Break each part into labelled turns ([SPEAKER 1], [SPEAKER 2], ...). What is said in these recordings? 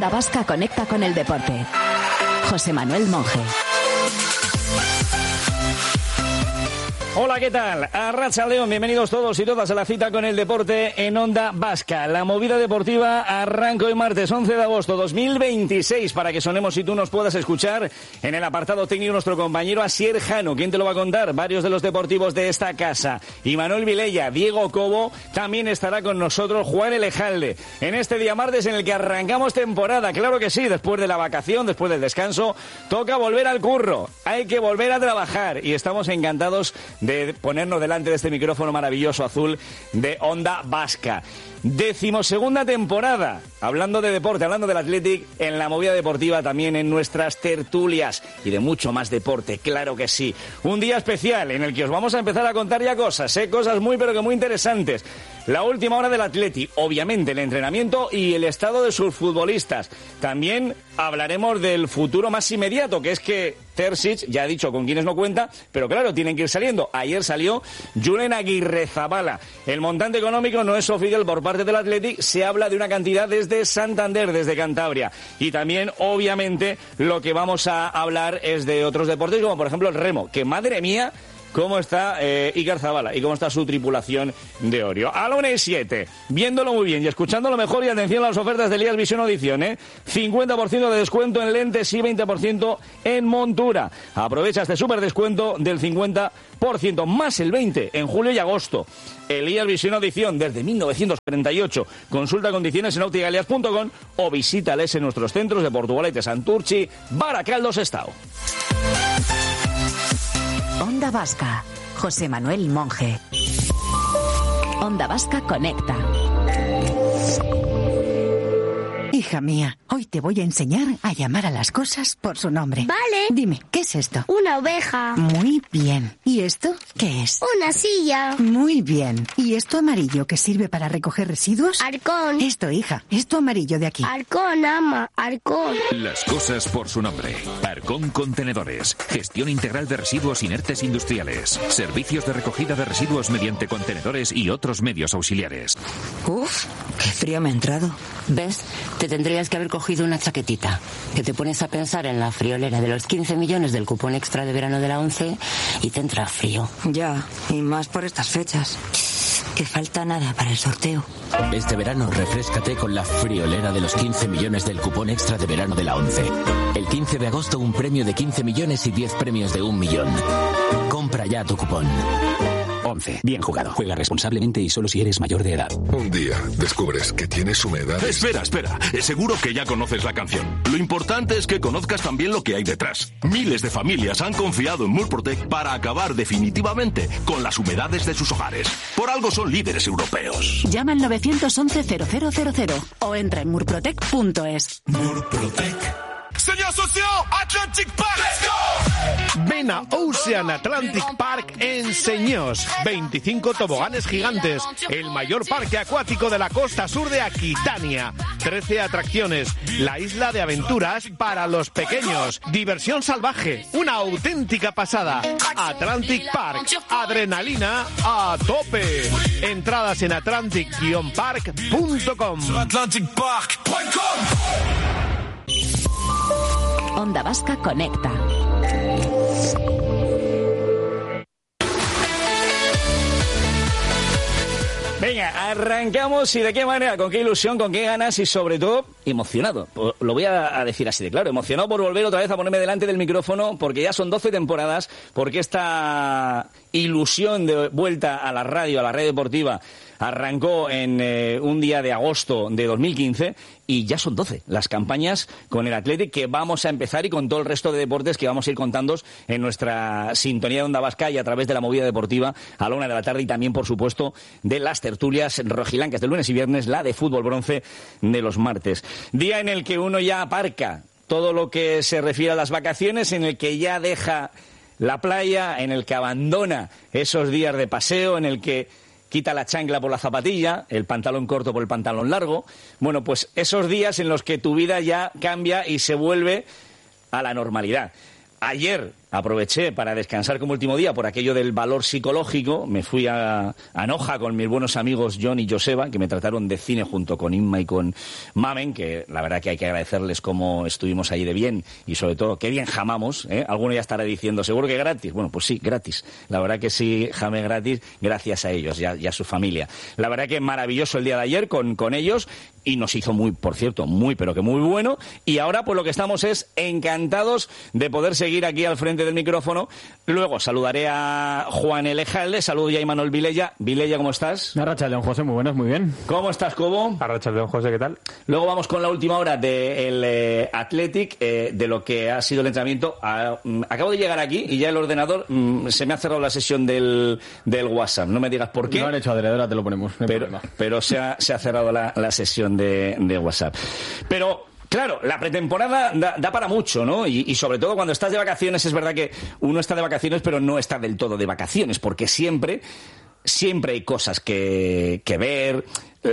[SPEAKER 1] Onda Vasca conecta con el deporte. José Manuel Monje.
[SPEAKER 2] Hola, ¿qué tal? Arratsaldeon, bienvenidos todos y todas a la cita con el deporte en Onda Vasca. La movida deportiva arranca hoy martes 11 de agosto 2026 para que sonemos y tú nos puedas escuchar. En el apartado técnico nuestro compañero Asier Jano. ¿Quién te lo va a contar? Varios de los deportivos de esta casa. Imanol Vilella, Diego Cobo, también estará con nosotros Juan Elejalde. En este día martes en el que arrancamos temporada, claro que sí, después de la vacación, después del descanso, toca volver al curro. Hay que volver a trabajar y estamos encantados de ponernos delante de este micrófono maravilloso azul de Onda Vasca. 12ª temporada, hablando de deporte, hablando del Athletic, en la movida deportiva, también en nuestras tertulias y de mucho más deporte, claro que sí. Un día especial en el que os vamos a empezar a contar ya cosas, cosas muy pero que muy interesantes. La última hora del Athletic, obviamente el entrenamiento y el estado de sus futbolistas. También hablaremos del futuro más inmediato, que es que Terzic ya ha dicho con quiénes no cuenta, pero claro, tienen que ir saliendo. Ayer salió Julen Aguirrezabala. El montante económico no es oficial por parte del Athletic, se habla de una cantidad desde Santander, desde Cantabria. Y también, obviamente, lo que vamos a hablar es de otros deportes, como por ejemplo el remo, que madre mía, cómo está Iker Zabala y cómo está su tripulación de Orio. A la 1:07, viéndolo muy bien y escuchándolo mejor, y atención a las ofertas de Elías Visión Audición, 50% de descuento en lentes y 20% en montura. Aprovecha este súper descuento del 50% más el 20% en julio y agosto. Elías Visión Audición desde 1938. Consulta condiciones en opticalias.com o visítales en nuestros centros de Portugalete, Santurchi, Baracaldo, Sestao.
[SPEAKER 1] Onda Vasca, José Manuel Monje. Onda Vasca conecta.
[SPEAKER 3] Hija mía, hoy te voy a enseñar a llamar a las cosas por su nombre.
[SPEAKER 4] Vale.
[SPEAKER 3] Dime, ¿qué es esto?
[SPEAKER 4] Una oveja.
[SPEAKER 3] Muy bien. ¿Y esto qué es?
[SPEAKER 4] Una silla.
[SPEAKER 3] Muy bien. ¿Y esto amarillo que sirve para recoger residuos?
[SPEAKER 4] Arcón.
[SPEAKER 3] Esto, hija, esto amarillo de aquí.
[SPEAKER 4] Arcón, ama. Arcón.
[SPEAKER 5] Las cosas por su nombre. Arcón Contenedores. Gestión integral de residuos inertes industriales. Servicios de recogida de residuos mediante contenedores y otros medios auxiliares.
[SPEAKER 6] Uf, qué frío me ha entrado. ¿Ves? Te tendrías que haber cogido una chaquetita. Que te pones a pensar en la friolera de los 15 millones del cupón extra de verano de la 11 y te entra frío.
[SPEAKER 7] Ya, y más por estas fechas. Que falta nada para el sorteo.
[SPEAKER 8] Este verano refréscate con la friolera de los 15 millones del cupón extra de verano de la 11. El 15 de agosto un premio de 15 millones y 10 premios de 1 millón. Compra ya tu cupón. 11. Bien jugado. Juega responsablemente y solo si eres mayor de edad.
[SPEAKER 9] Un día descubres que tienes humedad.
[SPEAKER 10] Espera. Seguro que ya conoces la canción. Lo importante es que conozcas también lo que hay detrás. Miles de familias han confiado en Murprotec para acabar definitivamente con las humedades de sus hogares. Por algo son líderes europeos.
[SPEAKER 1] Llama al 911-0000 o entra en murprotec.es.
[SPEAKER 10] Murprotec.
[SPEAKER 11] Señor socio, Atlantic Park. ¡Let's go!
[SPEAKER 12] Ven a Ocean Atlantic Park en Señós. 25 toboganes gigantes. El mayor parque acuático de la costa sur de Aquitania. 13 atracciones. La isla de aventuras para los pequeños. Diversión salvaje. Una auténtica pasada. Atlantic Park. Adrenalina a tope. Entradas en atlantic-park.com.
[SPEAKER 11] Atlanticpark.com.
[SPEAKER 1] Onda Vasca conecta.
[SPEAKER 2] Venga, arrancamos, y de qué manera, con qué ilusión, con qué ganas y sobre todo emocionado. Lo voy a decir así de claro, emocionado por volver otra vez a ponerme delante del micrófono, porque ya son 12 temporadas, porque esta ilusión de vuelta a la radio deportiva arrancó en un día de agosto de 2015 y ya son 12 las campañas con el Athletic que vamos a empezar, y con todo el resto de deportes que vamos a ir contando en nuestra sintonía de Onda Vasca y a través de la movida deportiva a la 1 de la tarde, y también, por supuesto, de las tertulias rojiblancas de lunes y viernes, la de fútbol bronce de los martes. Día en el que uno ya aparca todo lo que se refiere a las vacaciones, en el que ya deja la playa, en el que abandona esos días de paseo, en el que quita la chancla por la zapatilla, el pantalón corto por el pantalón largo. Bueno, pues esos días en los que tu vida ya cambia y se vuelve a la normalidad. Ayer aproveché para descansar como último día por aquello del valor psicológico. Me fui a Noja con mis buenos amigos John y Joseba, que me trataron de cine junto con Inma y con Mamen, que la verdad que hay que agradecerles cómo estuvimos ahí de bien y sobre todo qué bien jamamos, ¿eh? Alguno ya estará diciendo, seguro que gratis. Bueno, pues sí, gratis. La verdad que sí, jamé gratis gracias a ellos y a su familia. La verdad que maravilloso el día de ayer con ellos y nos hizo muy, por cierto, muy pero que muy bueno. Y ahora pues lo que estamos es encantados de poder seguir aquí al frente del micrófono. Luego saludaré a Juan Elejalde, saludo ya a Imanol Vilella. Vilella, ¿cómo estás?
[SPEAKER 13] Arratsaldeon, José, muy buenas, muy bien.
[SPEAKER 2] ¿Cómo estás, Cobo?
[SPEAKER 13] Arratsaldeon, José, ¿qué tal?
[SPEAKER 2] Luego vamos con la última hora del Athletic, de lo que ha sido el entrenamiento. Acabo de llegar aquí y ya el ordenador se me ha cerrado la sesión del WhatsApp. No me digas por qué.
[SPEAKER 13] Lo han hecho adrede, ahora te lo ponemos. No
[SPEAKER 2] pero se ha cerrado la sesión de WhatsApp. Pero claro, la pretemporada da para mucho, ¿no? Y sobre todo cuando estás de vacaciones, es verdad que uno está de vacaciones, pero no está del todo de vacaciones, porque siempre hay cosas que ver.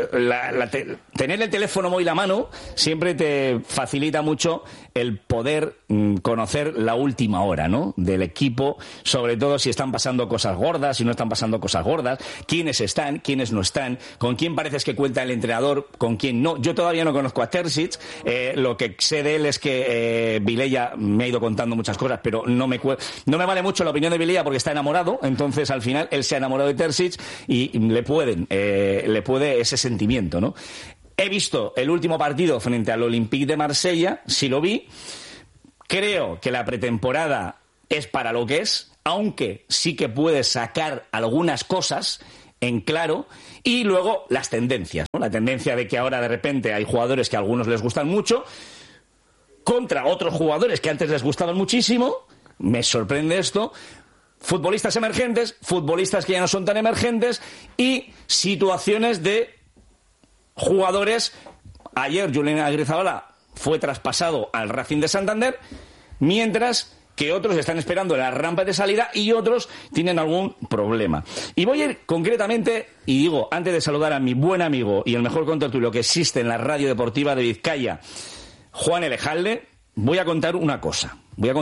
[SPEAKER 2] Tener el teléfono móvil a mano siempre te facilita mucho el poder conocer la última hora, ¿no? Del equipo, sobre todo si están pasando cosas gordas, si no están pasando cosas gordas, quiénes están, quiénes no están, con quién pareces que cuenta el entrenador, con quién no. Yo todavía no conozco a Terzic, lo que sé de él es que Vilella me ha ido contando muchas cosas, pero no me vale mucho la opinión de Vilella porque está enamorado, entonces al final él se ha enamorado de Terzic y le puede ese sentimiento, ¿no? He visto el último partido frente al Olympique de Marsella, sí lo vi. Creo que la pretemporada es para lo que es, aunque sí que puede sacar algunas cosas en claro. Y luego las tendencias, ¿no? La tendencia de que ahora de repente hay jugadores que a algunos les gustan mucho contra otros jugadores que antes les gustaban muchísimo. Me sorprende esto. Futbolistas emergentes, futbolistas que ya no son tan emergentes y situaciones de jugadores. Ayer Julen Agrizabala fue traspasado al Racing de Santander, mientras que otros están esperando la rampa de salida y otros tienen algún problema. Y voy a ir concretamente, y digo, antes de saludar a mi buen amigo y el mejor contertulio que existe en la radio deportiva de Vizcaya, Juan Elejalde, voy a contar una cosa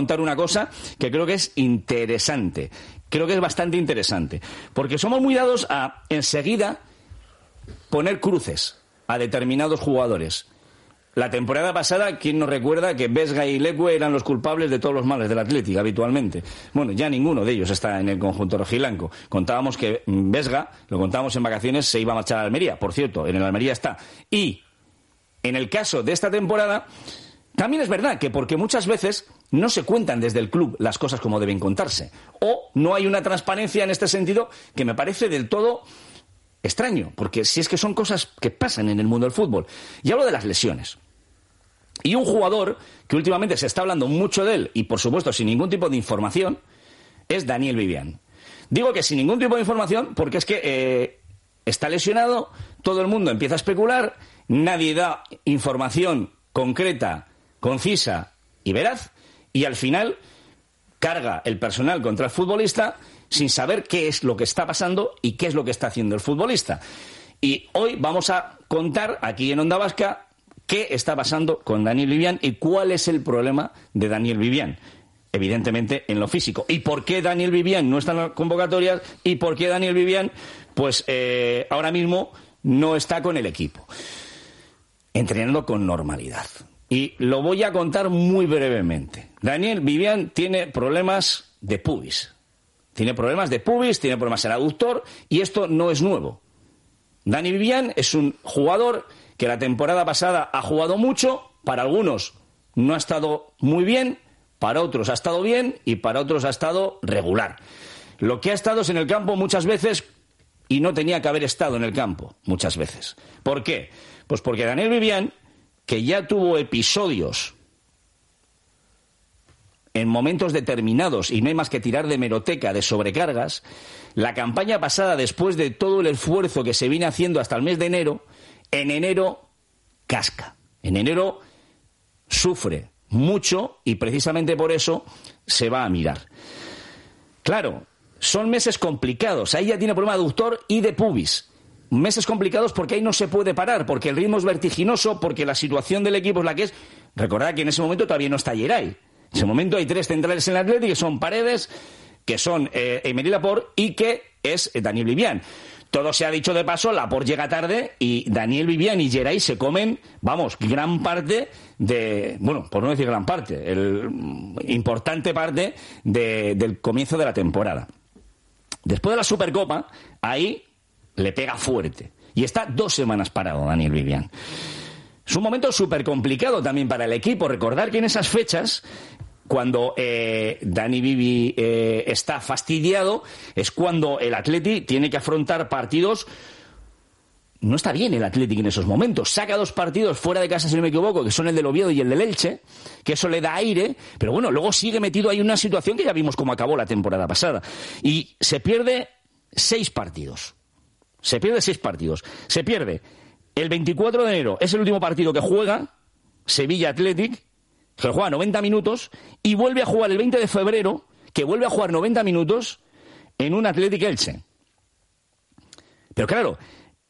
[SPEAKER 2] que creo que es interesante, creo que es bastante interesante, porque somos muy dados a enseguida poner cruces a determinados jugadores. La temporada pasada, ¿quién nos recuerda que Vesga y Leque eran los culpables de todos los males del Athletic habitualmente? Bueno, ya ninguno de ellos está en el conjunto rojiblanco. Contábamos que Vesga, lo contábamos en vacaciones, se iba a marchar a Almería. Por cierto, en el Almería está. Y en el caso de esta temporada, también es verdad que porque muchas veces no se cuentan desde el club las cosas como deben contarse. O no hay una transparencia en este sentido que me parece del todo extraño, porque si es que son cosas que pasan en el mundo del fútbol. Y hablo de las lesiones. Y un jugador que últimamente se está hablando mucho de él, y por supuesto sin ningún tipo de información, es Daniel Vivian. Digo que sin ningún tipo de información porque es que está lesionado, todo el mundo empieza a especular, nadie da información concreta, concisa y veraz, y al final carga el personal contra el futbolista sin saber qué es lo que está pasando y qué es lo que está haciendo el futbolista. Y hoy vamos a contar aquí en Onda Vasca qué está pasando con Daniel Vivian y cuál es el problema de Daniel Vivian. Evidentemente en lo físico. ¿Y por qué Daniel Vivian no está en las convocatorias? ¿Y por qué Daniel Vivian, pues ahora mismo no está con el equipo? Entrenando con normalidad. Y lo voy a contar muy brevemente. Daniel Vivian tiene problemas de pubis. Tiene problemas en aductor y esto no es nuevo. Dani Vivian es un jugador que la temporada pasada ha jugado mucho, para algunos no ha estado muy bien, para otros ha estado bien y para otros ha estado regular. Lo que ha estado es en el campo muchas veces y no tenía que haber estado en el campo muchas veces. ¿Por qué? Pues porque Daniel Vivian, que ya tuvo episodios en momentos determinados, y no hay más que tirar de hemeroteca, de sobrecargas, la campaña pasada, después de todo el esfuerzo que se viene haciendo hasta el mes de enero, en enero casca. En enero sufre mucho y precisamente por eso se va a mirar. Claro, son meses complicados. Ahí ya tiene problema de aductor y de pubis. Meses complicados porque ahí no se puede parar, porque el ritmo es vertiginoso, porque la situación del equipo es la que es. Recordad que en ese momento todavía no está Geray. En ese momento hay 3 centrales en el Athletic, que son Paredes, que son Emery Laporte y que es Daniel Vivian. Todo se ha dicho de paso, Laporte llega tarde y Daniel Vivian y Geray se comen, gran parte por no decir gran parte, importante parte del comienzo de la temporada. Después de la Supercopa, ahí le pega fuerte. Y está 2 semanas parado Daniel Vivian. Es un momento súper complicado también para el equipo. Recordar que en esas fechas, cuando Dani Vivi está fastidiado, es cuando el Athletic tiene que afrontar partidos. No está bien el Athletic en esos momentos. Saca 2 partidos fuera de casa, si no me equivoco, que son el del Oviedo y el del Elche, que eso le da aire, pero bueno, luego sigue metido ahí una situación que ya vimos cómo acabó la temporada pasada. Y se pierde 6 partidos. Se pierde el 24 de enero, es el último partido que juega, Sevilla Athletic, que juega 90 minutos, y vuelve a jugar el 20 de febrero, que vuelve a jugar 90 minutos en un Athletic Elche. Pero claro,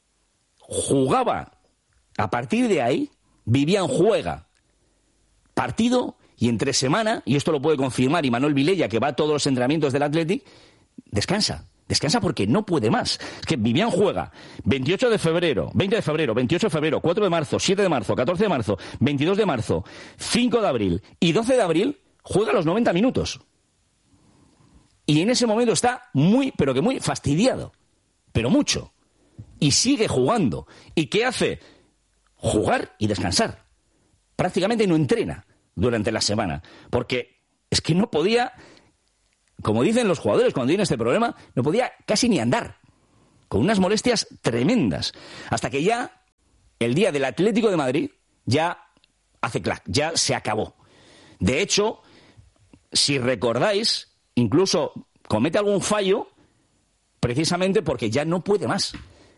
[SPEAKER 2] jugaba, a partir de ahí, Vivian juega partido y entre semana, y esto lo puede confirmar Imanol Vilella, que va a todos los entrenamientos del Athletic, descansa porque no puede más. Es que Vivian juega 20 de febrero, 28 de febrero, 4 de marzo, 7 de marzo, 14 de marzo, 22 de marzo, 5 de abril y 12 de abril, juega los 90 minutos. Y en ese momento está muy fastidiado, pero mucho. Y sigue jugando. ¿Y qué hace? Jugar y descansar. Prácticamente no entrena durante la semana, porque es que no podía, como dicen los jugadores cuando tienen este problema, no podía casi ni andar, con unas molestias tremendas, hasta que ya el día del Atlético de Madrid ya hace clac, ya se acabó. De hecho, si recordáis, incluso comete algún fallo precisamente porque ya no puede más.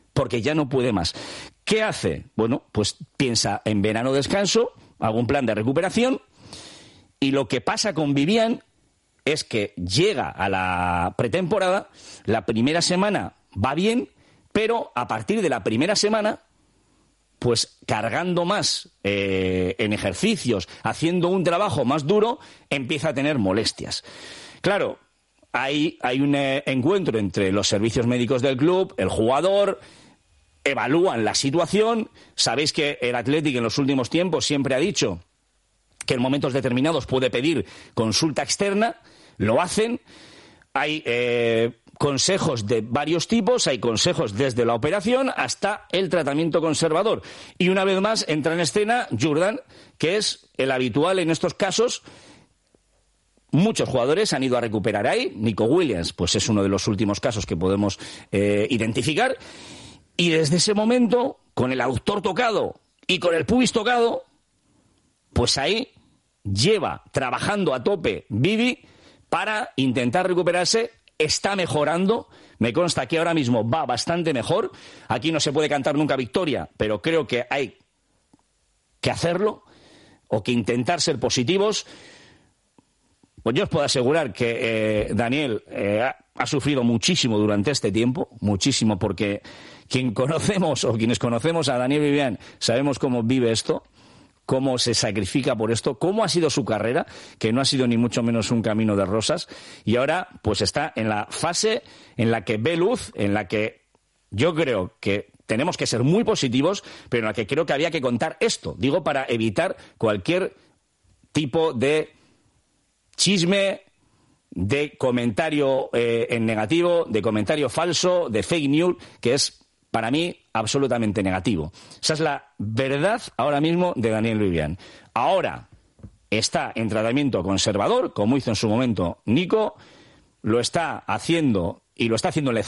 [SPEAKER 2] ¿Qué hace? Bueno, pues piensa en verano descanso, algún plan de recuperación, y lo que pasa con Vivian es que llega a la pretemporada, la primera semana va bien, pero a partir de la primera semana, pues cargando más en ejercicios, haciendo un trabajo más duro, empieza a tener molestias. Claro, hay un encuentro entre los servicios médicos del club, el jugador, evalúan la situación. Sabéis que el Athletic en los últimos tiempos siempre ha dicho que en momentos determinados puede pedir consulta externa, lo hacen. Hay consejos de varios tipos, hay consejos desde la operación hasta el tratamiento conservador. Y una vez más entra en escena Jurdan, que es el habitual en estos casos. Muchos jugadores han ido a recuperar ahí. Nico Williams, pues es uno de los últimos casos que podemos identificar. Y desde ese momento, con el aductor tocado y con el pubis tocado, pues ahí lleva trabajando a tope Vivi para intentar recuperarse. Está mejorando, me consta que ahora mismo va bastante mejor. Aquí no se puede cantar nunca victoria, pero creo que hay que hacerlo o que intentar ser positivos. Pues yo os puedo asegurar que Daniel ha sufrido muchísimo durante este tiempo, muchísimo, porque quienes conocemos a Daniel Vivian sabemos cómo vive esto, cómo se sacrifica por esto, cómo ha sido su carrera, que no ha sido ni mucho menos un camino de rosas, y ahora pues está en la fase en la que ve luz, en la que yo creo que tenemos que ser muy positivos, pero en la que creo que había que contar esto, digo, para evitar cualquier tipo de chisme, de comentario en negativo, de comentario falso, de fake news, que es para mí absolutamente negativo. Esa es la verdad ahora mismo de Daniel Vivian. Ahora está en tratamiento conservador, como hizo en su momento Nico, lo está haciendo y lo está haciendo en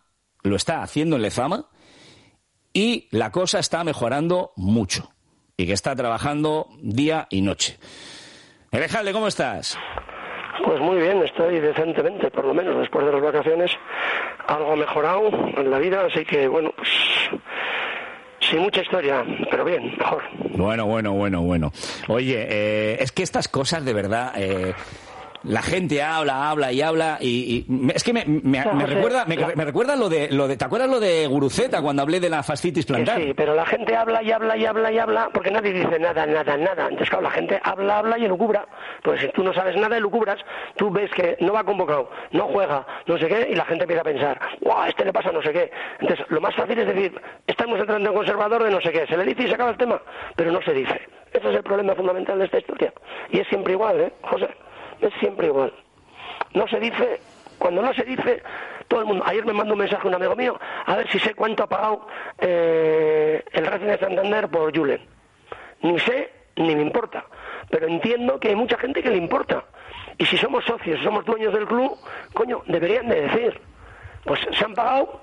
[SPEAKER 2] Lezama, y la cosa está mejorando mucho y que está trabajando día y noche. Elejalde, ¿cómo estás?
[SPEAKER 14] Pues muy bien, estoy decentemente, por lo menos después de las vacaciones, algo mejorado en la vida, así que bueno, pues sin mucha historia, pero bien, mejor. Bueno.
[SPEAKER 2] Oye, es que estas cosas de verdad La gente habla y es que me recuerda lo de ¿te acuerdas lo de Guruceta cuando hablé de la fascitis plantar?
[SPEAKER 14] Sí, pero la gente habla porque nadie dice nada. Entonces, claro, la gente habla y elucubra. Pues si tú no sabes nada, elucubras, tú ves que no va convocado, no juega, no sé qué, y la gente empieza a pensar, ¡guau! Este le pasa no sé qué. Entonces, lo más fácil es decir, estamos entrando en conservador de no sé qué. Se le dice y se acaba el tema, pero no se dice. Ese es el problema fundamental de esta historia. Y es siempre igual, José. Es siempre igual. No se dice, cuando no se dice, todo el mundo. Ayer me mandó un mensaje un amigo mío, a ver si sé cuánto ha pagado el Racing de Santander por Julen. Ni sé, ni me importa. Pero entiendo que hay mucha gente que le importa. Y si somos socios, si somos dueños del club, coño, deberían de decir. Pues se han pagado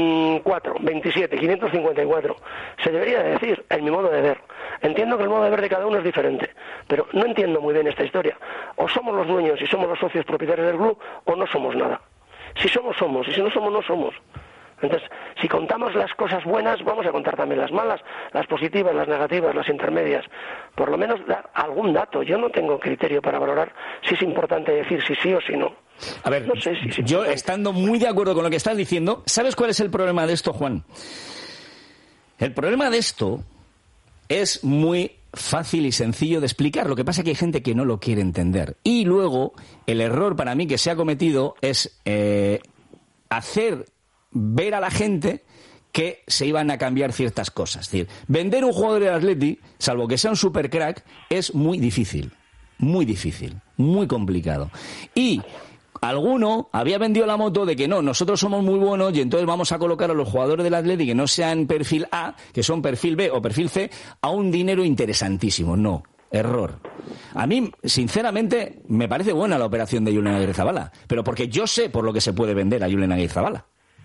[SPEAKER 14] 27, 554. Se debería de decir, en mi modo de ver. Entiendo que el modo de ver de cada uno es diferente, pero no entiendo muy bien esta historia. O somos los dueños y somos los socios propietarios del club, o no somos nada. Si somos, y si no somos, no somos. Entonces, si contamos las cosas buenas, vamos a contar también las malas, las positivas, las negativas, las intermedias. Por lo menos dar algún dato. Yo no tengo criterio para valorar si es importante decir si sí o si no.
[SPEAKER 2] A ver,
[SPEAKER 14] no sé si
[SPEAKER 2] yo estando muy de acuerdo con lo que estás diciendo, ¿sabes cuál es el problema de esto, Juan? El problema de esto es muy fácil y sencillo de explicar. Lo que pasa es que hay gente que no lo quiere entender. Y luego, el error para mí que se ha cometido es hacer ver a la gente que se iban a cambiar ciertas cosas. Es decir, vender un jugador del Atleti, salvo que sea un supercrack, es muy difícil, muy complicado. Y alguno había vendido la moto de que no, nosotros somos muy buenos y entonces vamos a colocar a los jugadores del Atleti que no sean perfil A, que son perfil B o perfil C, a un dinero interesantísimo. No, error. A mí, sinceramente, me parece buena la operación de Julen Agirrezabala, pero porque yo sé por lo que se puede vender a Julen Agirrezabala.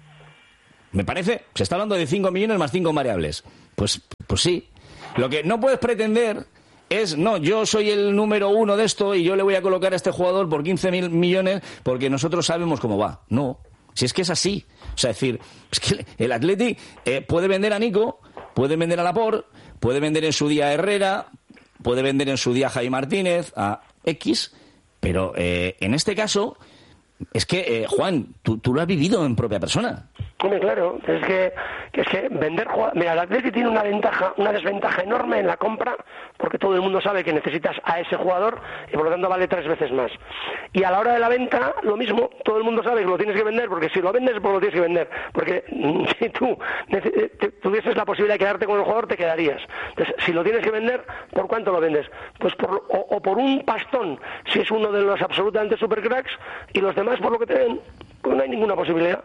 [SPEAKER 2] Me parece, se está hablando de 5 millones más 5 variables. Pues sí. Lo que no puedes pretender es, no, yo soy el número 1 de esto y yo le voy a colocar a este jugador por 15 millones porque nosotros sabemos cómo va. No, si es que es así. O sea, es decir, es que el Atleti puede vender a Nico, puede vender a Laporte, puede vender en su día a Herrera, puede vender en su día a Javi Martínez, a X, pero en este caso es que, Juan, tú lo has vivido en propia persona.
[SPEAKER 14] Hombre, claro, es que vender jugadores... Mira, el Atleti tiene una desventaja enorme en la compra, porque todo el mundo sabe que necesitas a ese jugador y por lo tanto vale 3 veces más. Y a la hora de la venta, lo mismo, todo el mundo sabe que lo tienes que vender, porque si lo vendes, pues lo tienes que vender. Porque si tú tuvieses la posibilidad de quedarte con el jugador, te quedarías. Entonces, si lo tienes que vender, ¿por cuánto lo vendes? Pues por un pastón, si es uno de los absolutamente supercracks, y los demás por lo que te den, pues no hay ninguna posibilidad.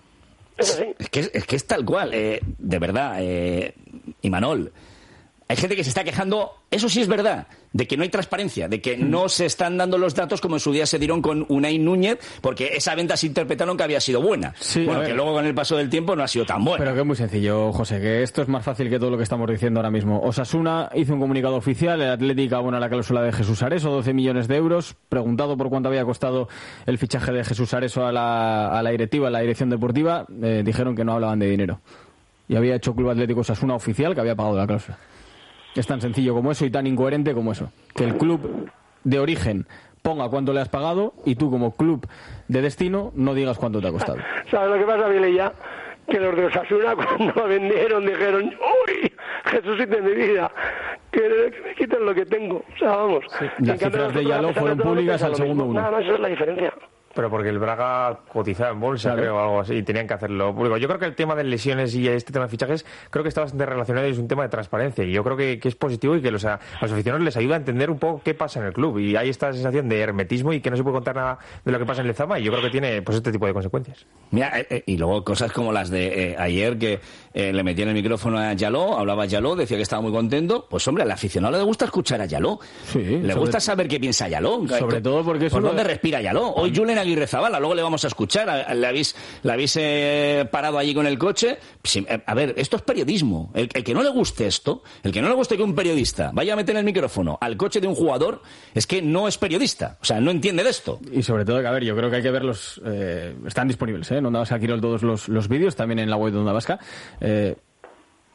[SPEAKER 14] Es
[SPEAKER 2] que es tal cual, de verdad, Imanol. Hay gente que se está quejando, eso sí es verdad, de que no hay transparencia, de que no se están dando los datos como en su día se dieron con Unai Núñez, porque esa venta se interpretaron que había sido buena. Sí, bueno, que luego con el paso del tiempo no ha sido tan buena.
[SPEAKER 13] Pero que es muy sencillo, José, que esto es más fácil que todo lo que estamos diciendo ahora mismo. Osasuna hizo un comunicado oficial, el Atlético abona la cláusula de Jesús Areso, 12 millones de euros. Preguntado por cuánto había costado el fichaje de Jesús Areso a la directiva, a la dirección deportiva, dijeron que no hablaban de dinero. Y había hecho Club Atlético Osasuna oficial que había pagado la cláusula. Es tan sencillo como eso y tan incoherente como eso. Que el club de origen ponga cuánto le has pagado y tú como club de destino no digas cuánto te ha costado.
[SPEAKER 14] ¿Sabes lo que pasa, Vilella? Que los de Osasuna cuando lo vendieron dijeron, ¡uy! Jesucito de mi vida, que me quiten lo que tengo. O sea, vamos.
[SPEAKER 13] Sí, las cifras de Yaló fueron públicas al segundo uno.
[SPEAKER 14] Nada más, esa es la diferencia.
[SPEAKER 15] Pero porque el Braga cotizaba en bolsa, claro, creo, o algo así, y tenían que hacerlo público. Yo creo que el tema de lesiones y este tema de fichajes, creo que está bastante relacionado y es un tema de transparencia. Y yo creo que es positivo y que a los aficionados les ayuda a entender un poco qué pasa en el club. Y hay esta sensación de hermetismo y que no se puede contar nada de lo que pasa en Lezama. Y yo creo que tiene pues este tipo de consecuencias.
[SPEAKER 2] Mira, y luego cosas como las de ayer que le metían el micrófono a Yaló, hablaba Yaló, decía que estaba muy contento. Pues hombre, al aficionado le gusta escuchar a Yaló. Sí, le gusta saber qué piensa Yaló.
[SPEAKER 13] Sobre todo porque es
[SPEAKER 2] ¿por dónde respira Yaló? Hoy Julen Agirrezabala, luego le vamos a escuchar, la habéis parado allí con el coche. A ver, esto es periodismo. El que no le guste esto, el que no le guste que un periodista vaya a meter el micrófono al coche de un jugador, es que no es periodista, o sea, no entiende de esto.
[SPEAKER 13] Y sobre todo, que a ver, yo creo que hay que verlos, están disponibles, en Onda Vasca Quirol todos los vídeos, también en la web de Onda Vasca.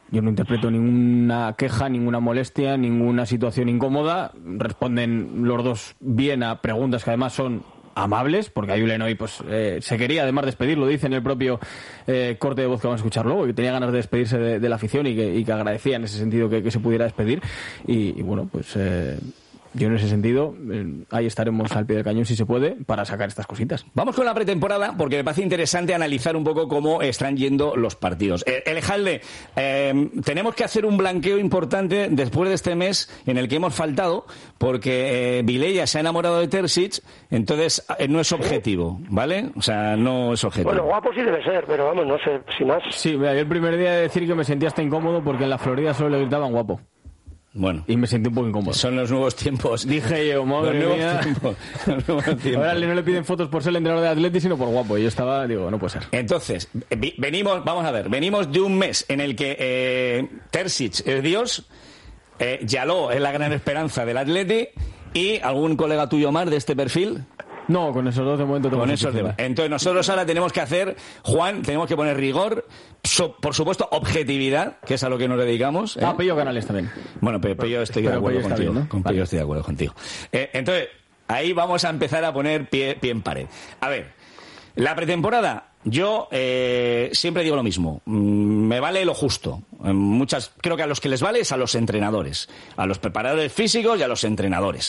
[SPEAKER 13] Yo no interpreto ninguna queja, ninguna molestia, ninguna situación incómoda. Responden los dos bien a preguntas que además son amables, porque a Julen hoy pues, se quería además despedir, lo dice en el propio corte de voz que vamos a escuchar luego, que tenía ganas de despedirse de la afición y que agradecía en ese sentido que se pudiera despedir. Y bueno, pues... yo en ese sentido, ahí estaremos al pie del cañón si se puede para sacar estas cositas.
[SPEAKER 2] Vamos con la pretemporada porque me parece interesante analizar un poco cómo están yendo los partidos. Elejalde, tenemos que hacer un blanqueo importante después de este mes en el que hemos faltado porque Vilella se ha enamorado de Terzic, entonces no es objetivo, ¿vale? O sea, no es objetivo.
[SPEAKER 14] Bueno, guapo sí debe ser, pero vamos, no sé, si más.
[SPEAKER 13] Sí, yo el primer día de decir que me sentía hasta incómodo porque en la Florida solo le gritaban guapo.
[SPEAKER 2] Bueno.
[SPEAKER 13] Y me sentí un poco incómodo.
[SPEAKER 2] Son los nuevos tiempos.
[SPEAKER 13] Dije yo, madre mía.
[SPEAKER 2] Los nuevos tiempos.
[SPEAKER 13] Ahora no le piden fotos por ser el entrenador de Atleti, sino por guapo. Y yo estaba, digo, no puede ser.
[SPEAKER 2] Entonces, venimos de un mes en el que Terzic es Dios, Yaló es la gran esperanza del Atleti y algún colega tuyo más de este perfil.
[SPEAKER 13] No, con esos dos de momento
[SPEAKER 2] con esos demás. Entonces nosotros ahora tenemos que hacer, Juan, tenemos que poner rigor, por supuesto objetividad, que es a lo que nos dedicamos.
[SPEAKER 13] Pello Canales también.
[SPEAKER 2] Bueno, pero yo estoy de acuerdo contigo. Bien, ¿no? Con Pello estoy de acuerdo contigo. Entonces, ahí vamos a empezar a poner pie en pared. A ver, la pretemporada, yo siempre digo lo mismo. Me vale lo justo. Creo que a los que les vale es a los entrenadores, a los preparadores físicos y a los entrenadores.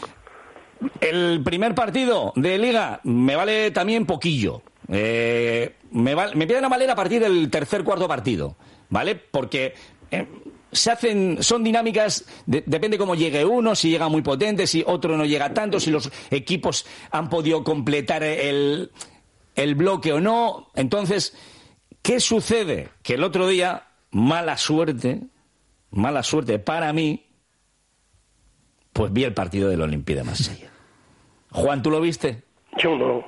[SPEAKER 2] El primer partido de Liga me vale también poquillo. Me empiezan a valer a partir del cuarto partido, ¿vale? Porque son dinámicas, depende cómo llegue uno, si llega muy potente, si otro no llega tanto, si los equipos han podido completar el bloque o no. Entonces, ¿qué sucede? Que el otro día, mala suerte para mí, pues vi el partido del Olympique de Marsella. Juan, ¿tú lo viste?
[SPEAKER 14] Yo no.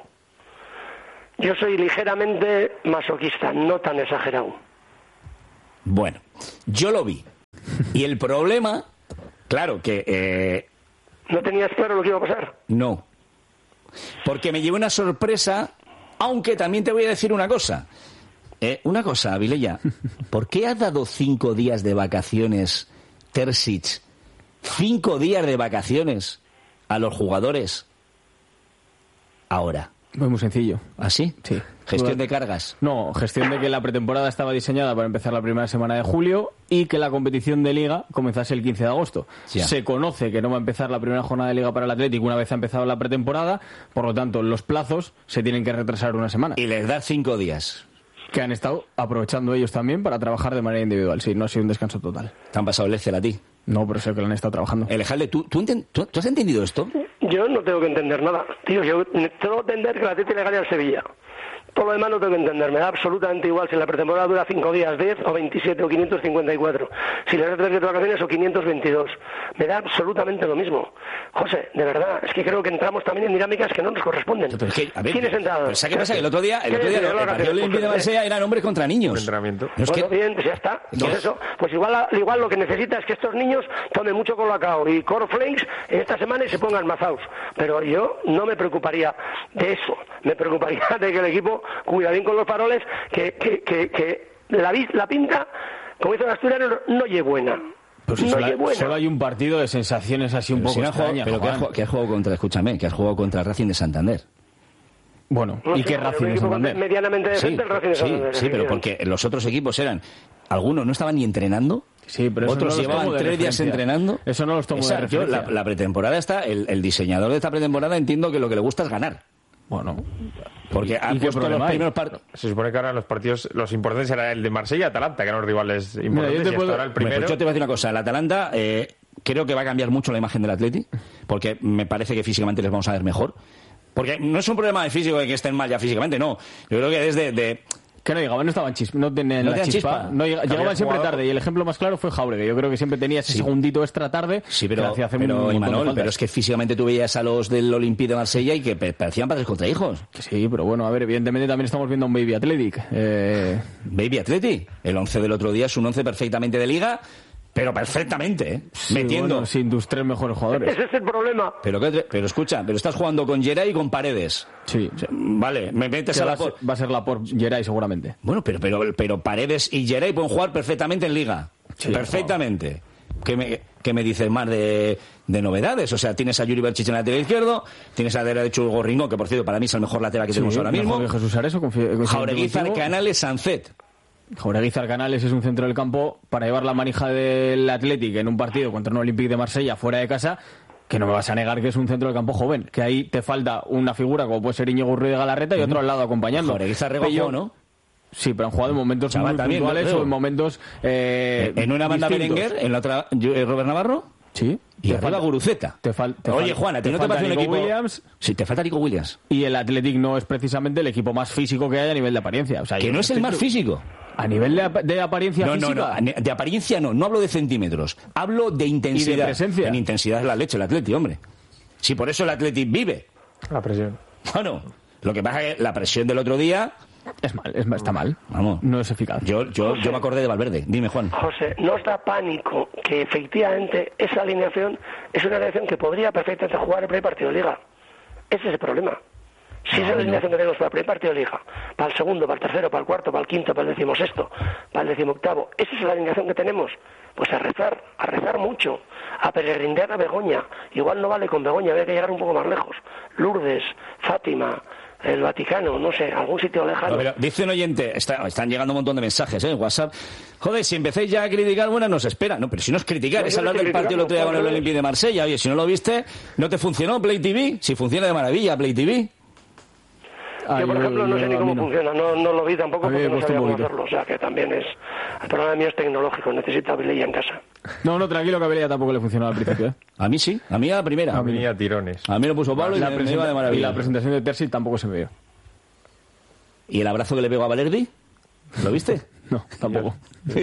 [SPEAKER 14] Yo soy ligeramente masoquista, no tan exagerado.
[SPEAKER 2] Bueno, yo lo vi. Y el problema, claro que...
[SPEAKER 14] ¿No tenías claro lo que iba a pasar?
[SPEAKER 2] No. Porque me llevé una sorpresa, aunque también te voy a decir una cosa. Vilella, ¿por qué ha dado 5 días de vacaciones Terzic? 5 días de vacaciones a los jugadores ahora.
[SPEAKER 13] Muy sencillo.
[SPEAKER 2] ¿Ah, sí?
[SPEAKER 13] Sí.
[SPEAKER 2] ¿Gestión de cargas?
[SPEAKER 13] No, gestión de que la pretemporada estaba diseñada para empezar la primera semana de julio y que la competición de Liga comenzase el 15 de agosto.
[SPEAKER 2] Ya.
[SPEAKER 13] Se conoce que no va a empezar la primera jornada de Liga para el Atlético una vez ha empezado la pretemporada, por lo tanto los plazos se tienen que retrasar una semana.
[SPEAKER 2] Y les da 5 días.
[SPEAKER 13] Que han estado aprovechando ellos también para trabajar de manera individual. Sí, no ha sido un descanso total.
[SPEAKER 2] ¿Te han pasado el Excel a ti?
[SPEAKER 13] No, pero sé que lo han estado trabajando.
[SPEAKER 2] Elejalde, ¿tú has entendido esto?
[SPEAKER 14] Yo no tengo que entender nada. Tío, yo tengo que entender que la Atleti le gane al Sevilla. Todo lo demás no tengo que entender. Me da absolutamente igual si la pretemporada dura 5 días, 10 o 27 o 554. Si le das 3 de vacaciones o 522. Me da absolutamente lo mismo. José, de verdad, es que creo que entramos también en dinámicas que no nos corresponden.
[SPEAKER 2] Pero es que, a ver,
[SPEAKER 14] ¿quién es entrenador?
[SPEAKER 2] Pero ¿sabes qué pasa? Que el otro día el partido del Olympique de Marsella eran hombres contra niños.
[SPEAKER 15] Entrenamiento.
[SPEAKER 14] Bueno, bien, pues ya está. Pues eso. Pues igual lo que necesita es que estos niños tomen mucho colacao y cornflakes en esta semana y se pongan mazaos. Pero yo no me preocuparía de eso. Me preocuparía de que el equipo cuidadín con los paroles, que la pinta, como dicen los asturianos, no lle buena.
[SPEAKER 13] Pues solo hay un partido de sensaciones así un poco extrañas.
[SPEAKER 2] Pero que has jugado contra el Racing de Santander.
[SPEAKER 13] Bueno, ¿y qué Racing de Santander?
[SPEAKER 14] Medianamente decente el Racing de Santander.
[SPEAKER 2] Sí, pero porque los otros equipos algunos no estaban ni entrenando.
[SPEAKER 13] Sí, pero
[SPEAKER 2] otros llevaban 3 días entrenando.
[SPEAKER 13] Eso no los tomo de referencia.
[SPEAKER 2] La pretemporada el diseñador de esta pretemporada entiendo que lo que le gusta es ganar.
[SPEAKER 13] Bueno,
[SPEAKER 2] porque han puesto los primeros partidos.
[SPEAKER 15] Se supone que ahora los partidos, los importantes era el de Marsella y Atalanta, que eran los rivales importantes. Y ahora el primero.
[SPEAKER 2] Yo te voy a decir una cosa. El Atalanta creo que va a cambiar mucho la imagen del Atleti, porque me parece que físicamente les vamos a ver mejor. Porque no es un problema de físico de que estén mal ya físicamente, no. Yo creo que desde
[SPEAKER 13] que no llegaban, no estaban no tenían la chispa. No llegaban siempre tarde. Y el ejemplo más claro fue Jauregui. Yo creo que siempre tenía ese segundito extra tarde.
[SPEAKER 2] Sí, pero es que físicamente tú veías a los del Olympique de Marsella y que parecían padres contra hijos.
[SPEAKER 13] Sí, pero bueno, a ver, evidentemente también estamos viendo un Baby Athletic.
[SPEAKER 2] Baby Athletic. El 11 del otro día es un 11 perfectamente de Liga, Pero perfectamente, ¿eh?
[SPEAKER 13] Sí,
[SPEAKER 2] metiendo...
[SPEAKER 13] bueno, sin tus 3 mejores jugadores.
[SPEAKER 14] Ese es el problema.
[SPEAKER 2] Pero escucha, pero estás jugando con Geray y con Paredes.
[SPEAKER 13] Sí.
[SPEAKER 2] Vale, me metes a Laporte.
[SPEAKER 13] Va a ser Laporte, Geray seguramente.
[SPEAKER 2] Bueno, pero Paredes y Geray pueden jugar perfectamente en Liga. Sí, perfectamente. ¿Qué me dices más de novedades? O sea, tienes a Yuri Berchiche en el lateral izquierdo, tienes a derecho Hugo Rincón, que por cierto para mí es el mejor lateral que tenemos ahora mismo.
[SPEAKER 13] Jesús Areso,
[SPEAKER 2] Jaureguizar, Canales, Sancet.
[SPEAKER 13] Jaureguizar Canales es un centro del campo para llevar la manija del Athletic en un partido contra un Olympique de Marsella fuera de casa, que no me vas a negar que es un centro del campo joven, que ahí te falta una figura como puede ser Íñigo Ruiz de Galarreta y otro al lado acompañando.
[SPEAKER 2] Jaureguizar rebajó, ¿no?
[SPEAKER 13] Sí, pero han jugado en momentos muy puntuales o en momentos
[SPEAKER 2] en una banda Berenguer, en la otra Robert Navarro.
[SPEAKER 13] Sí.
[SPEAKER 2] Y arriba Guruceta. Oye, Juan, ¿a ti no te parece un equipo?
[SPEAKER 13] Williams?
[SPEAKER 2] Sí, te falta Nico Williams.
[SPEAKER 13] Y el Athletic no es precisamente el equipo más físico que hay a nivel de apariencia. O sea,
[SPEAKER 2] que no es el más físico.
[SPEAKER 13] A nivel de apariencia física.
[SPEAKER 2] No, de apariencia no hablo de centímetros. Hablo de intensidad.
[SPEAKER 13] ¿Y de presencia?
[SPEAKER 2] En intensidad es la leche el Athletic, hombre. Sí, por eso el Athletic vive.
[SPEAKER 15] La presión.
[SPEAKER 2] Bueno, lo que pasa es que la presión del otro día...
[SPEAKER 13] está mal.
[SPEAKER 2] Vamos.
[SPEAKER 13] No es eficaz.
[SPEAKER 2] Yo me acordé de Valverde. Dime, Juan.
[SPEAKER 14] José, nos da pánico que efectivamente esa alineación es una alineación que podría perfectamente jugar el primer partido de Liga. Ese es el problema. Si esa es la alineación que tenemos para el primer partido de Liga, para el segundo, para el tercero, para el cuarto, para el quinto, para el 16º, para el 18º, esa es la alineación que tenemos. Pues a rezar mucho, a peregrinar a Begoña. Igual no vale con Begoña, había que llegar un poco más lejos. Lourdes, Fátima, el Vaticano, no sé, algún sitio lejano.
[SPEAKER 2] Pero dice un oyente, están llegando un montón de mensajes en WhatsApp. Joder, si empecéis ya a criticar, bueno, nos espera. No, pero si no es criticar, es hablar del partido el otro día con el Olympique de Marsella. Oye, si no lo viste, ¿no te funcionó Play TV? Si funciona de maravilla Play TV.
[SPEAKER 14] Yo, por ejemplo, no sé ni cómo funciona, no lo vi tampoco porque no sabía cómo hacerlo, o sea que también es... El problema mío es tecnológico, necesito Abelilla en casa.
[SPEAKER 13] No, tranquilo, que Abelilla tampoco le funcionó al principio, ¿eh?
[SPEAKER 2] A mí sí, a mí a la primera.
[SPEAKER 15] A mí a tirones.
[SPEAKER 2] A mí lo puso Pablo y me iba de maravilla.
[SPEAKER 13] Y la presentación de Terzi tampoco se me vio.
[SPEAKER 2] ¿Y el abrazo que le pegó a Valerdi? ¿Lo viste?
[SPEAKER 13] No, tampoco.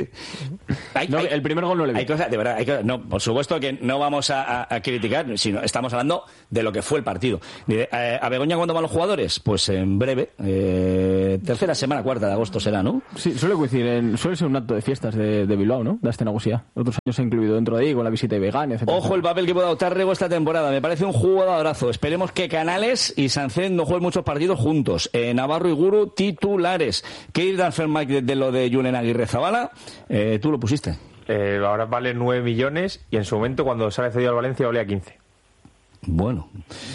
[SPEAKER 13] El primer gol no le vi.
[SPEAKER 2] Hay cosas, de verdad, no, por supuesto que no vamos a criticar, sino estamos hablando de lo que fue el partido. ¿A Begoña cuándo van los jugadores? Pues en breve, tercera semana, 4 de agosto será, ¿no?
[SPEAKER 13] Sí, suele ser un acto de fiestas de Bilbao, ¿no? De Astenagusia. Otros años se ha incluido dentro de ahí con la visita de Vegán, etc.
[SPEAKER 2] Ojo el papel que puede adoptar Rego esta temporada. Me parece un jugadorazo. Esperemos que Canales y Sancet no jueguen muchos partidos juntos. Navarro y Guru titulares. ¿Qué ir de Mike de lo de Julen Aguirre Zabala? Tú lo pusiste.
[SPEAKER 15] Ahora vale 9 millones y en su momento cuando sale cedido al Valencia valía 15.
[SPEAKER 2] Bueno.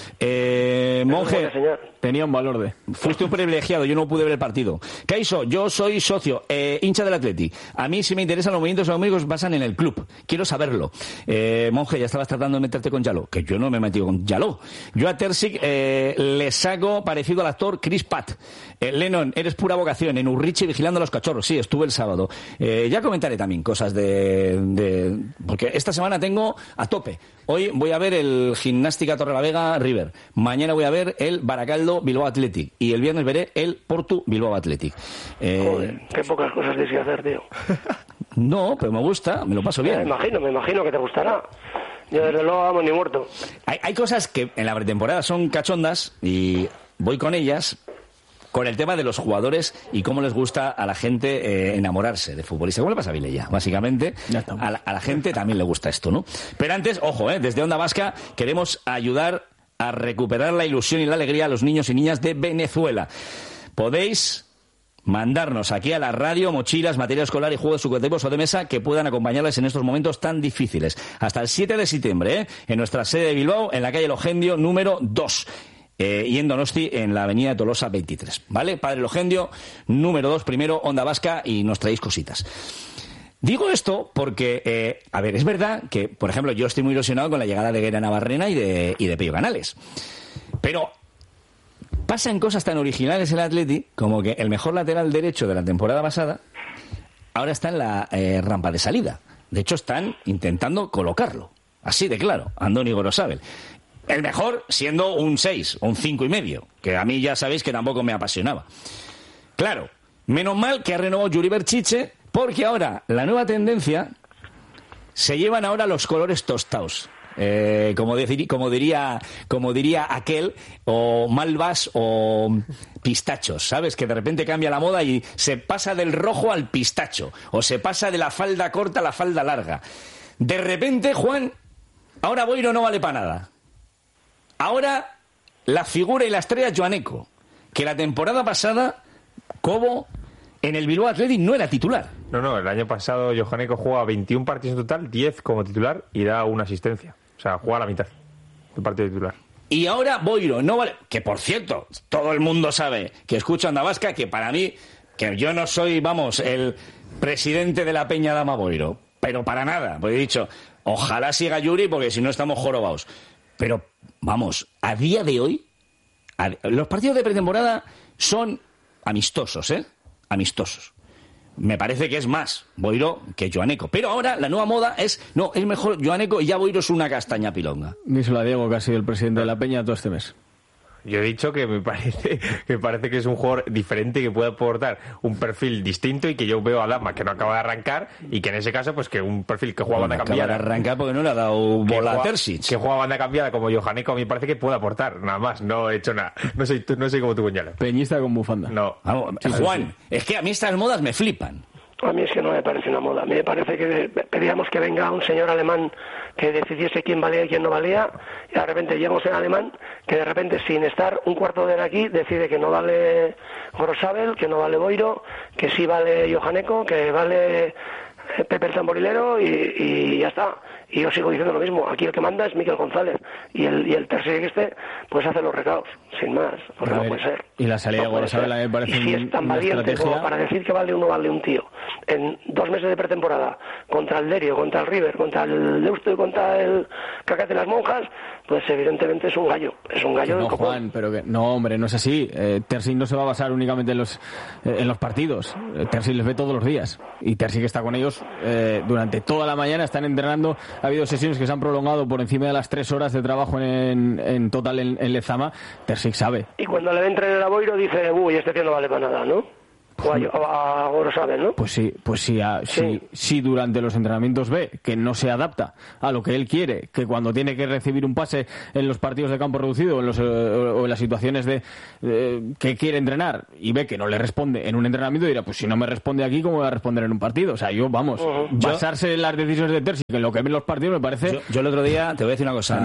[SPEAKER 2] Monje,
[SPEAKER 13] tenía un valor de...
[SPEAKER 2] Fuiste un privilegiado, yo no pude ver el partido. Caiso, yo soy socio, hincha del Athletic. A mí sí me interesan los movimientos económicos que pasan en el club. Quiero saberlo. Monje, ya estabas tratando de meterte con Yaló. Que yo no me he metido con Yaló. Yo a Terzic le saco parecido al actor Chris Pratt. Lennon, eres pura vocación. En Urrichi vigilando a los cachorros. Sí, estuve el sábado. Ya comentaré también cosas porque esta semana tengo a tope. Hoy voy a ver el Gimnástica Torrelavega River. Mañana voy a ver el Baracaldo Bilbao Athletic. Y el viernes veré el Portu Bilbao Athletic.
[SPEAKER 14] Joder, qué pocas cosas tienes que hacer, tío.
[SPEAKER 2] No, pero me gusta, me lo paso bien.
[SPEAKER 14] Me imagino que te gustará. Yo desde luego vamos ni muerto.
[SPEAKER 2] Hay cosas que en la pretemporada son cachondas y voy con ellas. Con el tema de los jugadores y cómo les gusta a la gente enamorarse de futbolistas. ¿Cómo le pasa a Vilella? Básicamente, a la gente también le gusta esto, ¿no? Pero antes, ojo, desde Onda Vasca queremos ayudar a recuperar la ilusión y la alegría a los niños y niñas de Venezuela. Podéis mandarnos aquí a la radio mochilas, material escolar y juegos educativos o de mesa que puedan acompañarles en estos momentos tan difíciles. Hasta el 7 de septiembre, en nuestra sede de Bilbao, en la calle Logendio, número 2. Y en Donosti, en la avenida de Tolosa 23, ¿vale? Padre Logendio, número 2, primero, Onda Vasca, y nos traéis cositas. Digo esto porque, es verdad que, por ejemplo, yo estoy muy ilusionado con la llegada de Guerra Navarrena y de Pello Canales. Pero pasan cosas tan originales en el Atleti como que el mejor lateral derecho de la temporada pasada ahora está en la rampa de salida. De hecho, están intentando colocarlo. Así de claro, Andoni Gorosabel. El mejor siendo un 6 o un 5,5, que a mí ya sabéis que tampoco me apasionaba. Claro, menos mal que ha renovado Yuri Berchiche, porque ahora la nueva tendencia se llevan ahora los colores tostados. Como diría aquel, o malvas o pistachos, ¿sabes? Que de repente cambia la moda y se pasa del rojo al pistacho, o se pasa de la falda corta a la falda larga. De repente, Juan, ahora Boiro no vale para nada. Ahora la figura y la estrella es Joaneco, que la temporada pasada, Cobo, en el Bilbao Athletic no era titular.
[SPEAKER 15] No, el año pasado Joaneco juega 21 partidos en total, 10 como titular y da una asistencia. O sea, juega la mitad del partido titular.
[SPEAKER 2] Y ahora Boiro no vale... Que, por cierto, todo el mundo sabe que escucho Onda Vasca, que para mí, que yo no soy, vamos, el presidente de la Peña Dama Boiro, pero para nada. Pues he dicho, ojalá siga Yuri, porque si no estamos jorobados. Pero, vamos, a día de hoy, los partidos de pretemporada son amistosos, amistosos. Me parece que es más Boiro que Joaneco. Pero ahora la nueva moda es mejor Joaneco y ya Boiro es una castaña pilonga.
[SPEAKER 13] Díselo a Diego, que ha sido el presidente de la Peña todo este mes.
[SPEAKER 15] Yo he dicho que me parece que es un jugador diferente, que puede aportar un perfil distinto y que yo veo a Lama que no acaba de arrancar y que en ese caso pues que un perfil que juega banda cambiada.
[SPEAKER 2] Acaba de arrancar porque no le ha dado bola a Terzic.
[SPEAKER 15] Que juega banda cambiada como Johaneco, a mí me parece que puede aportar, nada más, no he hecho nada. No soy como tu cuñado.
[SPEAKER 13] Peñista con bufanda.
[SPEAKER 15] No.
[SPEAKER 2] Vamos, Juan, es que a mí estas modas me flipan.
[SPEAKER 14] A mí es que no me parece una moda. A mí me parece que pedíamos que venga un señor alemán que decidiese quién valía y quién no valía, y de repente llega un señor alemán que de repente, sin estar un cuarto de hora aquí, decide que no vale Gorosabel, que no vale Boiro, que sí vale Johaneco, que vale Pepe el Tamborilero y ya está. Y yo sigo diciendo lo mismo. Aquí el que manda es Miquel González y el tercer pues hace los recados, sin más, porque no puede ser.
[SPEAKER 13] Y la salida de Gorosabel a mí me parece
[SPEAKER 14] y si es tan valiente como para decir que vale o no vale un tío en 2 meses de pretemporada contra el Derio, contra el River, contra el Deusto y contra el Cacate de las Monjas, pues evidentemente es un gallo del copón.
[SPEAKER 13] Juan, pero que no, hombre, no es así. Terzic no se va a basar únicamente en los partidos. Terzic les ve todos los días y Terzic está con ellos durante toda la mañana, están entrenando. Ha habido sesiones que se han prolongado por encima de las 3 horas de trabajo en total en Lezama. Terzic sabe.
[SPEAKER 14] Y cuando le ven entrenar a Boiro dice, uy, este tío no vale para nada, ¿no? O a Gorosabel, ¿no?
[SPEAKER 13] Pues sí, durante los entrenamientos ve que no se adapta a lo que él quiere, que cuando tiene que recibir un pase en los partidos de campo reducido o en las situaciones que quiere entrenar y ve que no le responde en un entrenamiento, dirá, pues si no me responde aquí, ¿cómo voy a responder en un partido? O sea, basarse en las decisiones de Terzic, en lo que ven los partidos, me parece...
[SPEAKER 2] Yo el otro día, te voy a decir una cosa,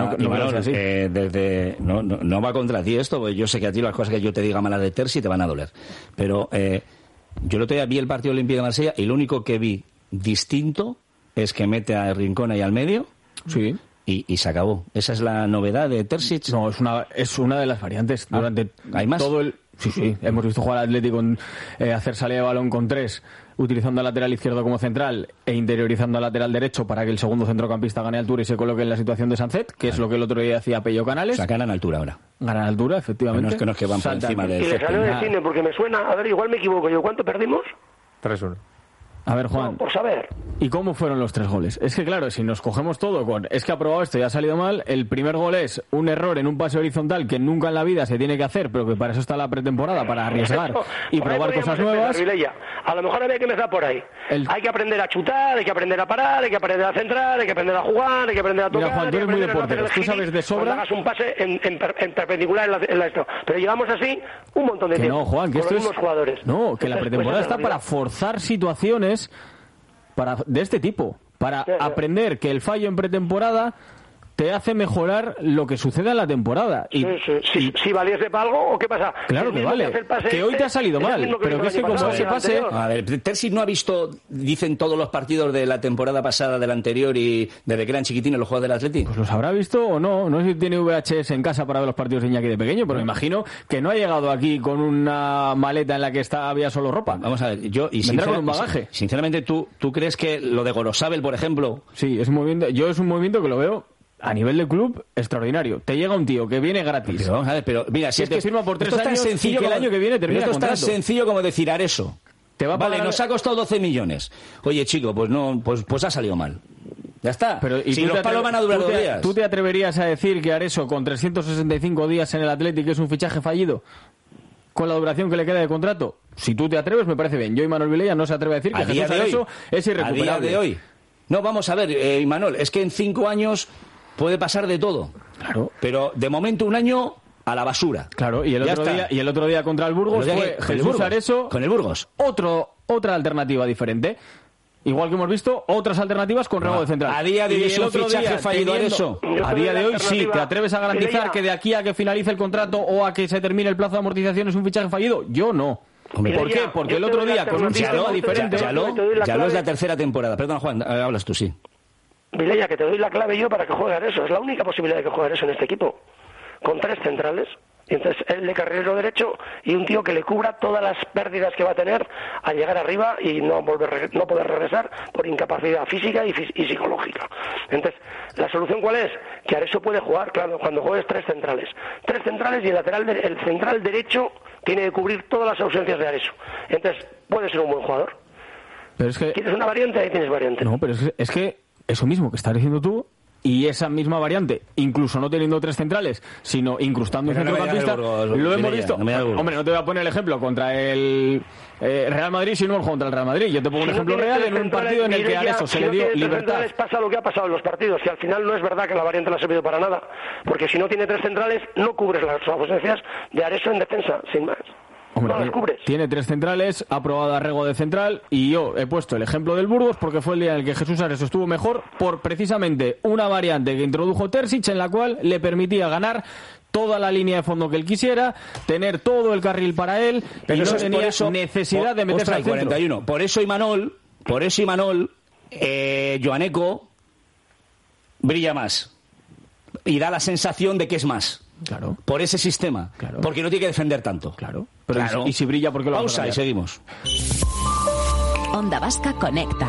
[SPEAKER 2] no va contra ti esto, porque yo sé que a ti las cosas que yo te diga malas de Terzic te van a doler, pero... yo el otro día vi el partido Olímpico de Marsella y lo único que vi distinto es que mete a Rincón ahí al medio.
[SPEAKER 13] Sí.
[SPEAKER 2] Y se acabó. Esa es la novedad de Terzic.
[SPEAKER 13] No, es una de las variantes. Durante
[SPEAKER 2] ¿hay más?
[SPEAKER 13] Todo el... Sí. Hemos visto jugar al Atlético hacer salida de balón con 3, utilizando al lateral izquierdo como central e interiorizando al lateral derecho para que el segundo centrocampista gane altura y se coloque en la situación de Sancet, que es lo que el otro día hacía Pello Canales.
[SPEAKER 2] O sea, ganan altura ahora.
[SPEAKER 13] Ganan altura, efectivamente.
[SPEAKER 2] No es que van por encima de...
[SPEAKER 14] Y le salió de cine, porque me suena... A ver, igual me equivoco yo. ¿Cuánto perdimos?
[SPEAKER 15] 3-1.
[SPEAKER 13] A ver, Juan.
[SPEAKER 14] No, por saber.
[SPEAKER 13] ¿Y cómo fueron los 3 goles? Es que claro, si nos cogemos todo con es que ha probado esto y ha salido mal, el primer gol es un error en un pase horizontal que nunca en la vida se tiene que hacer, pero que para eso está la pretemporada, para arriesgar y probar cosas nuevas.
[SPEAKER 14] A lo mejor había que empezar por ahí. Hay que aprender a chutar, hay que aprender a parar, hay que aprender a centrar, hay que aprender a jugar, hay que aprender a tocar.
[SPEAKER 13] Mira, Juan, tú eres muy de porteros, tú sabes de sobra.
[SPEAKER 14] Hagas un pase en perpendicular en la esto. Pero llevamos así un montón de tiempo.
[SPEAKER 13] No, Juan, que
[SPEAKER 14] esto es... jugadores.
[SPEAKER 13] No, que la pretemporada está para forzar situaciones de este tipo, para aprender que el fallo en pretemporada te hace mejorar lo que suceda en la temporada.
[SPEAKER 14] Si valiese para algo, ¿o qué pasa?
[SPEAKER 13] Claro que vale, que hoy te ha salido mal, pero que es que como ese pase...
[SPEAKER 2] A ver, Terzic no ha visto, dicen todos los partidos de la temporada pasada, del anterior, y desde que eran chiquitines los jugadores del Atleti.
[SPEAKER 13] Pues los habrá visto o no, no sé si tiene VHS en casa para ver los partidos de Iñaki de pequeño, pero me imagino que no ha llegado aquí con una maleta en la que había solo ropa.
[SPEAKER 2] Vamos a ver, vendrá con un bagaje. Sinceramente, ¿tú crees que lo de Gorosabel, por ejemplo...
[SPEAKER 13] Sí, es un movimiento que lo veo... A nivel de club, extraordinario. Te llega un tío que viene gratis.
[SPEAKER 2] Pero vamos a ver, pero mira, si es que
[SPEAKER 13] firma por 3 años y que el año que viene termina
[SPEAKER 2] contrato. Esto es tan sencillo como decir Areso.
[SPEAKER 13] Vale,
[SPEAKER 2] nos ha costado 12 millones. Oye, chico, pues ha salido mal. Ya está.
[SPEAKER 13] Pero,
[SPEAKER 2] si los palos van a durar 2 días.
[SPEAKER 13] ¿Tú te atreverías a decir que Areso, con 365 días en el Athletic, es un fichaje fallido? ¿Con la duración que le queda de contrato? Si tú te atreves, me parece bien. Yo y Manuel Vilella no se atreve a decir que Jesús Areso es irrecuperable.
[SPEAKER 2] A día de hoy. No, vamos a ver, Imanol, es que en 5 años puede pasar de todo.
[SPEAKER 13] Claro.
[SPEAKER 2] Pero de momento un año a la basura.
[SPEAKER 13] Claro, y el otro día contra el Burgos fue Jesús Areso.
[SPEAKER 2] Con el Burgos.
[SPEAKER 13] Otra alternativa diferente. Igual que hemos visto otras alternativas con Rego de central.
[SPEAKER 2] A día de hoy es un fichaje fallido Areso.
[SPEAKER 13] A día de hoy sí. ¿Te atreves a garantizar que de aquí a que finalice el contrato o a que se termine el plazo de amortización es un fichaje fallido? Yo no. ¿Por qué? Porque el otro día con un sistema diferente...
[SPEAKER 2] Ya lo es la tercera temporada. Perdón, Juan, hablas tú, sí.
[SPEAKER 14] Vilella, que te doy la clave yo para que juegue Areso. Es la única posibilidad de que juegue Areso en este equipo. Con 3 centrales. Y entonces él de carrilero derecho y un tío que le cubra todas las pérdidas que va a tener al llegar arriba y no poder regresar por incapacidad física y psicológica. Entonces, ¿la solución cuál es? Que Areso puede jugar, claro, cuando juegues 3 centrales. 3 centrales y el central derecho tiene que cubrir todas las ausencias de Areso. Entonces, puede ser un buen jugador.
[SPEAKER 13] Pero es que...
[SPEAKER 14] ¿Quieres una variante? Ahí tienes variante.
[SPEAKER 13] No, pero es que eso mismo que estás diciendo tú, y esa misma variante, incluso no teniendo 3 centrales, sino incrustando un centrocampista, lo hemos visto. Hombre, no te voy a poner el ejemplo contra el Real Madrid, sino contra el Real Madrid. Yo te pongo un ejemplo real en un partido en el que a Areso se le dio libertad.
[SPEAKER 14] Pasa lo que ha pasado en los partidos, que al final no es verdad que la variante no ha servido para nada, porque si no tiene 3 centrales, no cubres las ausencias de Areso en defensa, sin más.
[SPEAKER 13] Hombre, no las cubres. Tiene 3 centrales, ha probado a Rego de central y yo he puesto el ejemplo del Burgos porque fue el día en el que Jesús Areso estuvo mejor por precisamente una variante que introdujo Terzic en la cual le permitía ganar toda la línea de fondo que él quisiera, tener todo el carril para él, pero no tenía necesidad de meterse al centro.
[SPEAKER 2] 41. Por eso Imanol, Joaneco brilla más y da la sensación de que es más.
[SPEAKER 13] Claro.
[SPEAKER 2] Por ese sistema.
[SPEAKER 13] Claro.
[SPEAKER 2] Porque no tiene que defender tanto.
[SPEAKER 13] Claro. Pero claro. Y si brilla, ¿por qué lo vamos a
[SPEAKER 2] cambiar? Pausa y seguimos.
[SPEAKER 1] Onda Vasca conecta.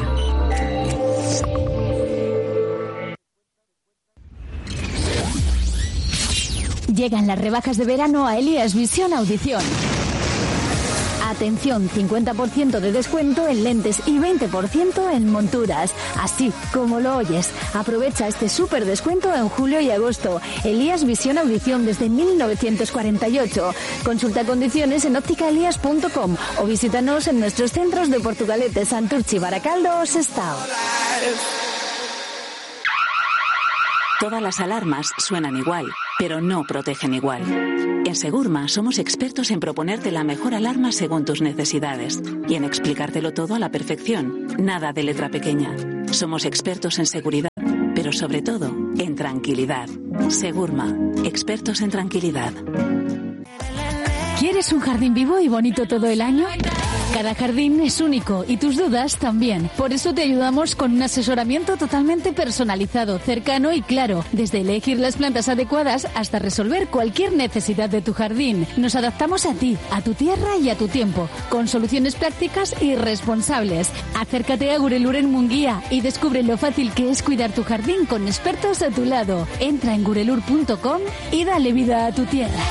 [SPEAKER 16] Llegan las rebajas de verano a Elías Visión Audición. Atención, 50% de descuento en lentes y 20% en monturas. Así como lo oyes. Aprovecha este súper descuento en julio y agosto. Elías Visión Audición desde 1948. Consulta condiciones en ópticaelías.com o visítanos en nuestros centros de Portugalete, Santurchi, Baracaldo o Sestao.
[SPEAKER 1] Todas las alarmas suenan igual, pero no protegen igual. En Segurma somos expertos en proponerte la mejor alarma según tus necesidades y en explicártelo todo a la perfección. Nada de letra pequeña. Somos expertos en seguridad, pero sobre todo en tranquilidad. Segurma, expertos en tranquilidad.
[SPEAKER 16] ¿Quieres un jardín vivo y bonito todo el año? Cada jardín es único y tus dudas también. Por eso te ayudamos con un asesoramiento totalmente personalizado, cercano y claro. Desde elegir las plantas adecuadas hasta resolver cualquier necesidad de tu jardín. Nos adaptamos a ti, a tu tierra y a tu tiempo, con soluciones prácticas y responsables. Acércate a Gurelur en Munguía y descubre lo fácil que es cuidar tu jardín con expertos a tu lado. Entra en gurelur.com y dale vida a tu tierra.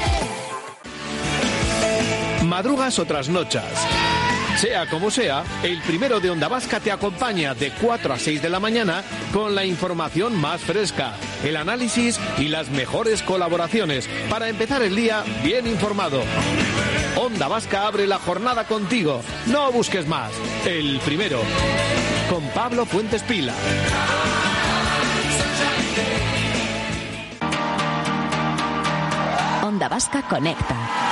[SPEAKER 12] Madrugas o trasnochas. Sea como sea, el primero de Onda Vasca te acompaña de 4 a 6 de la mañana con la información más fresca, el análisis y las mejores colaboraciones para empezar el día bien informado. Onda Vasca abre la jornada contigo. No busques más. El primero. Con Pablo Fuentes Pila.
[SPEAKER 1] Onda Vasca conecta.